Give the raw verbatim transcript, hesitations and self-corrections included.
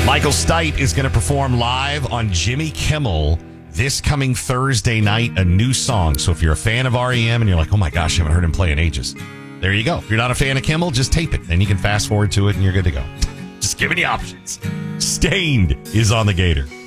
Michael Stipe is going to perform live on Jimmy Kimmel this coming Thursday night, a new song. So if you're a fan of R E M and you're like, oh my gosh, I haven't heard him play in ages, there you go. If you're not a fan of Kimmel, just tape it. Then you can fast forward to it and you're good to go. Just giving you options. Stained is on the Gator.